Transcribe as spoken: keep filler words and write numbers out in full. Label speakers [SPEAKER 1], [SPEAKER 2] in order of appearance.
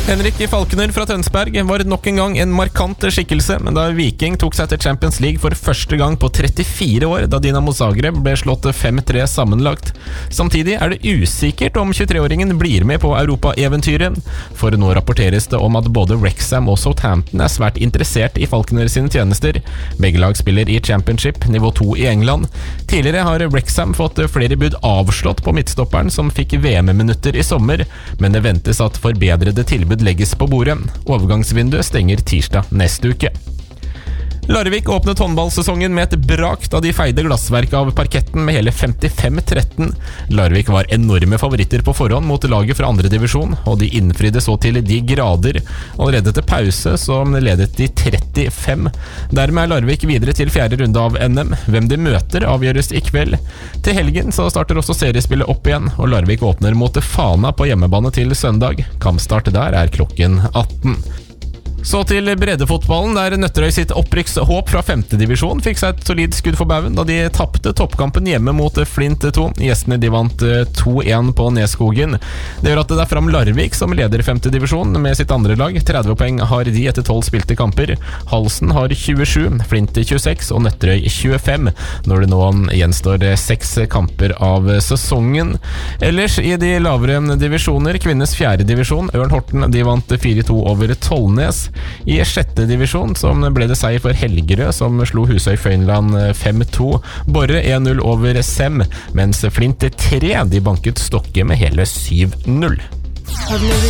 [SPEAKER 1] Henrik Falkener fra Tønsberg var nok en gang en markant skikkelse, men da Viking tok seg til Champions League for første gang på trettifire år, da Dinamo Zagreb ble slått fem tre sammenlagt. Samtidig er det usikkert om tjuetre-åringen blir med på Europa-eventyret, for nå rapporteres det om at både Wrexham og Southampton er svært interessert i Falkener sine tjenester. Begge lag spiller i Championship, nivå to i England. Tidligere har Wrexham fått flere bud avslått på midtstopperen som fikk V M-minutter i sommer, men det ventes at forbedrede tilbud legges på bordet. Overgangsvinduet stenger tirsdag neste uke. Larvik åpnet håndballsesongen med et brak da de feide glassverket av parketten med hele femtifem tretten. Larvik var enorme favoritter på forhånd mot laget fra andre divisjon, og de innfridde så til de grader. Allerede til pause så ledet de trettifem. Dermed er Larvik videre til fjerde runde av N M. Hvem de møter avgjøres i kveld. Til helgen så starter også seriespillet opp igjen, og Larvik åpner mot Fana på hjemmebane til søndag. Kampstart der er klokken atten. Så til breddefotballen, der Nøtterøy sitt opprykkshåp fra femte divisjon fikk seg et solid skudd for baugen da de tappte toppkampen hjemme mot Flint to. Gjestene de vant to en på Neskogen. Det gjør at det er fram Larvik som leder femte divisjon med sitt andre lag. tretti poeng har de etter tolv spilte kamper. Halsen har tjuesju, Flint tjueseks og Nøtterøy tjuefem, når det nå gjenstår seks kamper av sesongen. Ellers i de lavere divisjoner, kvinnes fjerde divisjon, Ørn Horten, de vant fire to over Tollnes. I sjette divisjon som ble det seier for Helgerød, som slo Husøy Føynland fem to. Borre en null over Sem, mens Flint tre de banket Stokke med hele syv null.